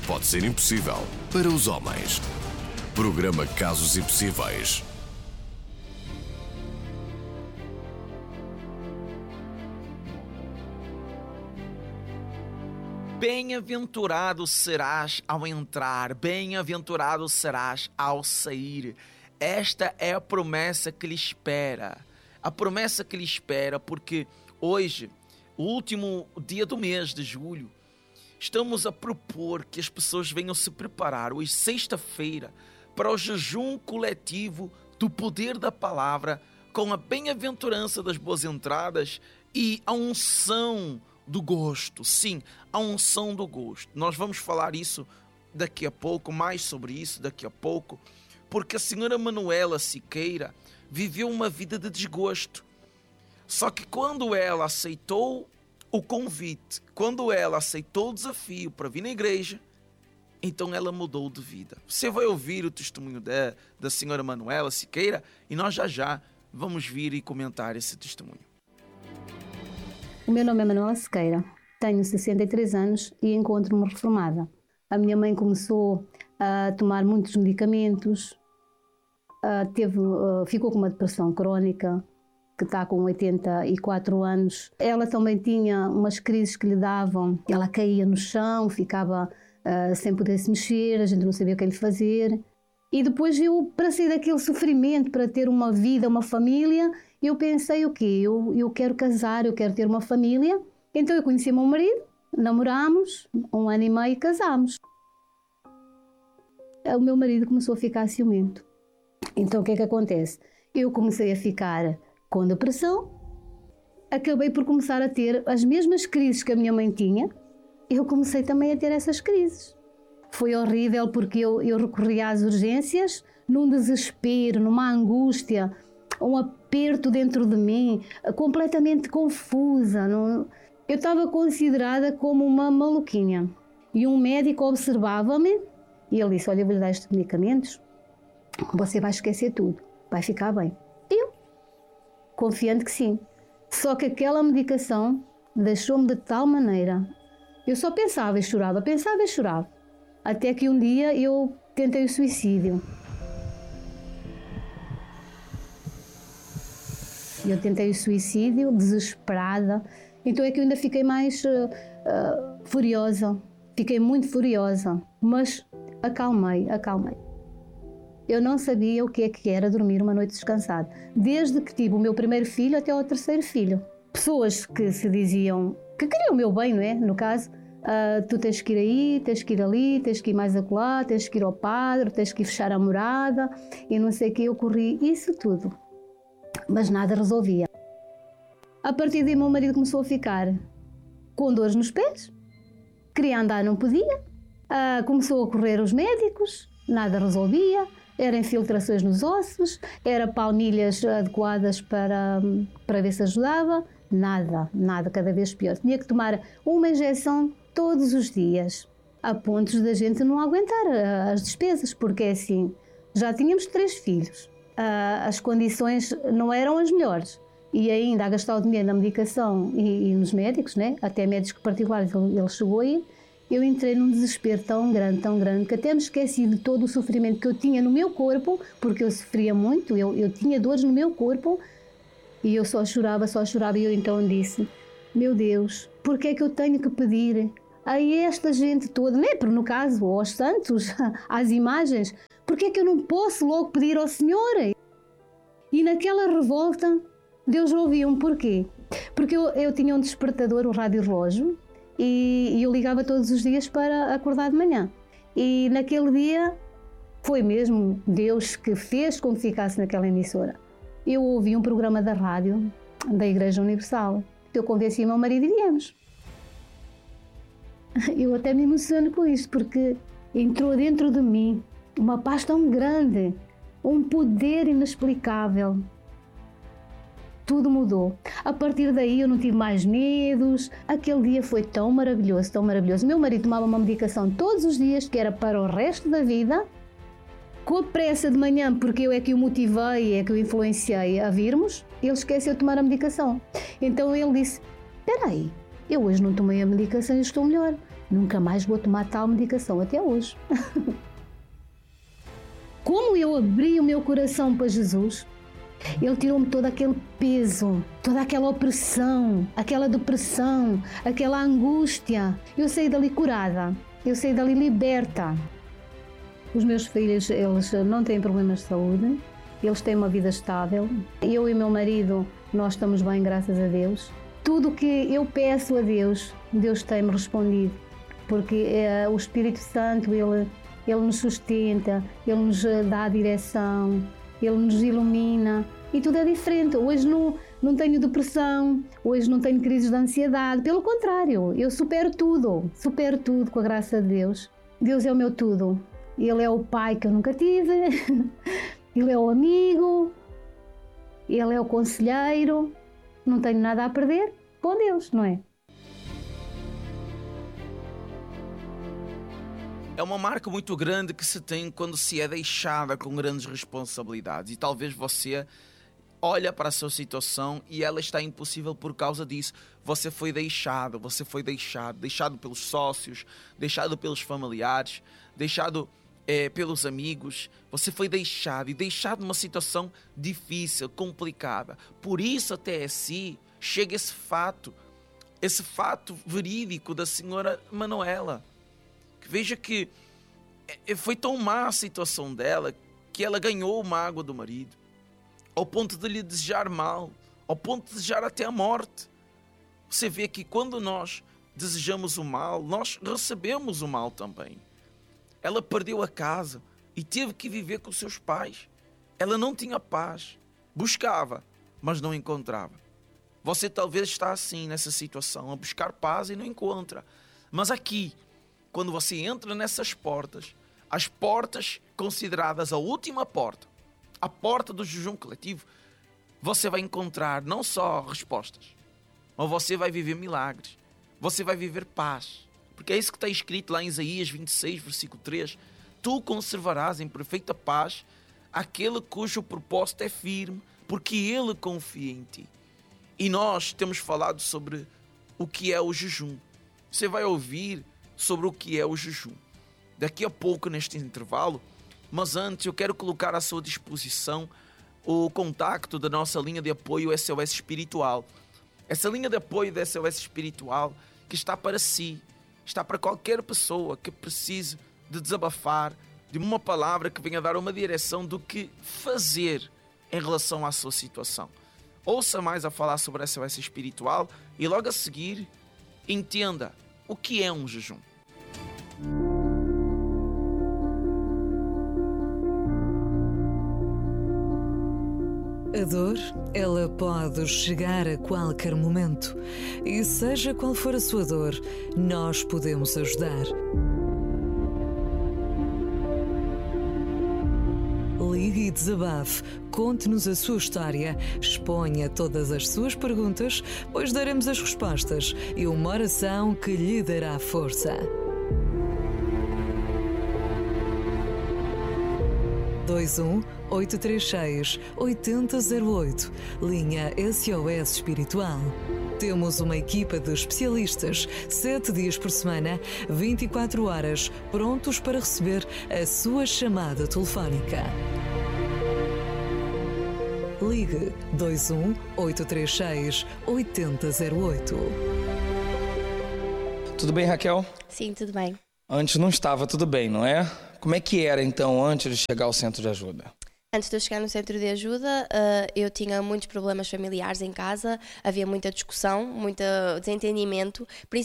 pode ser impossível para os homens. Programa Casos Impossíveis. Bem-aventurado serás ao entrar, bem-aventurado serás ao sair. Esta é a promessa que lhe espera. A promessa que lhe espera, porque hoje, o último dia do mês de julho, estamos a propor que as pessoas venham se preparar, hoje, sexta-feira, para o jejum coletivo do poder da palavra, com a bem-aventurança das boas entradas e a unção do gosto. Sim, a unção do gosto. Nós vamos falar isso daqui a pouco, mais sobre isso daqui a pouco, porque a senhora Manuela Siqueira viveu uma vida de desgosto. Só que quando ela aceitou o convite, quando ela aceitou o desafio para vir na igreja, então ela mudou de vida. Você vai ouvir o testemunho da senhora Manuela Siqueira e nós já vamos vir e comentar esse testemunho. O meu nome é Manuela Siqueira, tenho 63 anos e encontro-me reformada. A minha mãe começou a tomar muitos medicamentos, ficou com uma depressão crónica, que está com 84 anos. Ela também tinha umas crises que lhe davam, ela caía no chão, ficava sem poder se mexer, a gente não sabia o que lhe fazer. E depois para sair daquele sofrimento, para ter uma vida, uma família, eu pensei o quê? Eu quero casar, eu quero ter uma família. Então eu conheci o meu marido, namorámos, 1 ano e meio e casámos. O meu marido começou a ficar ciumento. Então o que é que acontece? Eu comecei a ficar com depressão, acabei por começar a ter as mesmas crises que a minha mãe tinha, eu comecei também a ter essas crises. Foi horrível porque eu recorri às urgências num desespero, numa angústia, um aperto dentro de mim, completamente confusa. Eu estava considerada como uma maluquinha. E um médico observava-me e ele disse: olha, eu vou lhe dar estes medicamentos, você vai esquecer tudo, vai ficar bem. Eu, confiante que sim. Só que aquela medicação deixou-me de tal maneira. Eu só pensava e chorava. Até que um dia eu tentei o suicídio. Desesperada. Então é que eu ainda fiquei mais furiosa. Fiquei muito furiosa, mas acalmei. Eu não sabia o que é que era dormir uma noite descansada. Desde que tive o meu primeiro filho até ao terceiro filho. Pessoas que se diziam, que queriam o meu bem, não é? No caso, tu tens que ir aí, tens que ir ali, tens que ir mais acolá, tens que ir ao padre, tens que ir fechar a morada e não sei o que. Eu corri isso tudo, mas nada resolvia. A partir daí, meu marido começou a ficar com dores nos pés, queria andar, não podia, começou a correr os médicos, nada resolvia. Eram infiltrações nos ossos, eram palmilhas adequadas para ver se ajudava. Nada, cada vez pior. Tinha que tomar uma injeção todos os dias, a pontos da gente não aguentar as despesas, porque é assim, já tínhamos 3 filhos, as condições não eram as melhores. E ainda a gastar o dinheiro na medicação e nos médicos, né? Até médicos particulares ele chegou a ir. Eu entrei num desespero tão grande, que até me esqueci de todo o sofrimento que eu tinha no meu corpo, porque eu sofria muito, eu tinha dores no meu corpo, e eu só chorava, e eu então disse: meu Deus, porque é que eu tenho que pedir a esta gente toda, não é? No caso, aos santos, às imagens, porque é que eu não posso logo pedir ao Senhor? E naquela revolta, Deus ouviu-me. Porquê? Porque eu tinha um despertador, um rádio-relógio, e eu ligava todos os dias para acordar de manhã. E naquele dia foi mesmo Deus que fez com que ficasse naquela emissora. Eu ouvi um programa da rádio da Igreja Universal. Eu convenci o meu marido e viemos. Eu até me emociono com isto, porque entrou dentro de mim uma paz tão grande, um poder inexplicável. Tudo mudou. A partir daí eu não tive mais medos. Aquele dia foi tão maravilhoso, tão maravilhoso. Meu marido tomava uma medicação todos os dias, que era para o resto da vida. Com a pressa de manhã, porque eu é que o motivei, é que o influenciei a virmos, ele esqueceu de tomar a medicação. Então ele disse: espera aí, eu hoje não tomei a medicação e estou melhor. Nunca mais vou tomar tal medicação, até hoje. Como eu abri o meu coração para Jesus, Ele tirou-me todo aquele peso, toda aquela opressão, aquela depressão, aquela angústia. Eu saí dali curada, eu saí dali liberta. Os meus filhos, eles não têm problemas de saúde, eles têm uma vida estável. Eu e meu marido, nós estamos bem, graças a Deus. Tudo o que eu peço a Deus, Deus tem-me respondido, porque o Espírito Santo, Ele nos sustenta, Ele nos dá a direção, Ele nos ilumina e tudo é diferente. Hoje não tenho depressão, hoje não tenho crises de ansiedade, pelo contrário, eu supero tudo com a graça de Deus. Deus é o meu tudo. Ele é o pai que eu nunca tive, Ele é o amigo, Ele é o conselheiro, não tenho nada a perder com Deus, não é? É uma marca muito grande que se tem quando se é deixada com grandes responsabilidades. E talvez você olha para a sua situação e ela está impossível por causa disso. Você foi deixado pelos sócios, deixado pelos familiares, deixado pelos amigos. Você foi deixado numa situação difícil, complicada. Por isso até si chega esse fato verídico da senhora Manuela. Veja que foi tão má a situação dela que ela ganhou o mágoa do marido, ao ponto de lhe desejar mal, ao ponto de desejar até a morte. Você vê que quando nós desejamos o mal, nós recebemos o mal também. Ela perdeu a casa e teve que viver com seus pais. Ela não tinha paz, buscava, mas não encontrava. Você talvez está assim nessa situação, a buscar paz e não encontra. Mas aqui, quando você entra nessas portas, as portas consideradas a última porta, a porta do jejum coletivo, você vai encontrar não só respostas, mas você vai viver milagres, você vai viver paz. Porque é isso que está escrito lá em Isaías 26, versículo 3. Tu conservarás em perfeita paz aquele cujo propósito é firme, porque ele confia em ti. E nós temos falado sobre o que é o jejum. Você vai ouvir sobre o que é o jejum daqui a pouco neste intervalo, mas antes eu quero colocar à sua disposição o contacto da nossa linha de apoio SOS Espiritual. Essa linha de apoio da SOS Espiritual que está para si, está para qualquer pessoa que precise de desabafar, de uma palavra que venha dar uma direção do que fazer em relação à sua situação. Ouça mais a falar sobre a SOS Espiritual e logo a seguir entenda o que é um jejum. A dor, ela pode chegar a qualquer momento. E seja qual for a sua dor, nós podemos ajudar. Ligue e desabafe, conte-nos a sua história, exponha todas as suas perguntas, pois daremos as respostas e uma oração que lhe dará força. 21-836-8008, linha SOS Espiritual. Temos uma equipa de especialistas, 7 dias por semana, 24 horas, prontos para receber a sua chamada telefónica. Ligue 21-836-8008. Tudo bem, Raquel? Sim, tudo bem. Antes não estava tudo bem, não é? Como é que era, então, antes de chegar ao centro de ajuda? Antes de eu chegar no centro de ajuda, eu tinha muitos problemas familiares em casa, havia muita discussão, muito desentendimento,